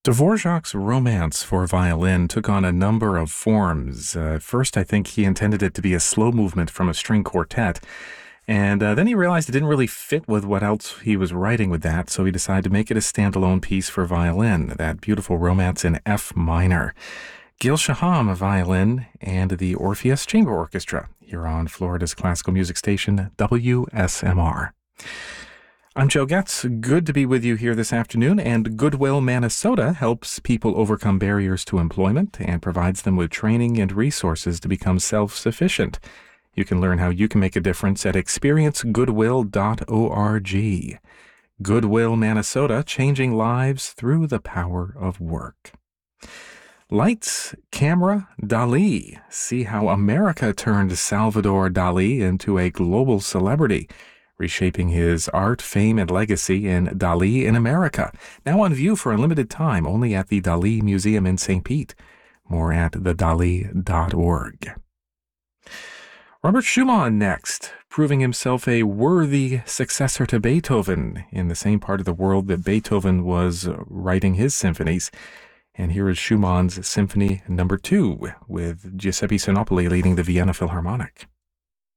Dvorak's Romance for Violin took on a number of forms. First, I think he intended it to be a slow movement from a string quartet, and then he realized it didn't really fit with what else he was writing with that, so he decided to make it a standalone piece for violin, that beautiful Romance in F minor. Gil Shaham, violin, and the Orpheus Chamber Orchestra, here on Florida's classical music station, WSMR. I'm Joe Getz. Good to be with you here this afternoon, and Goodwill Manitoba helps people overcome barriers to employment and provides them with training and resources to become self-sufficient. You can learn how you can make a difference at experiencegoodwill.org. Goodwill Manitoba, changing lives through the power of work. Lights, Camera, Dali. See how America turned Salvador Dali into a global celebrity, reshaping his art, fame, and legacy in Dali in America. Now on view for a limited time, only at the Dali Museum in St. Pete. More at thedali.org. Robert Schumann next, proving himself a worthy successor to Beethoven in the same part of the world that Beethoven was writing his symphonies. And here is Schumann's Symphony No. 2, with Giuseppe Sinopoli leading the Vienna Philharmonic.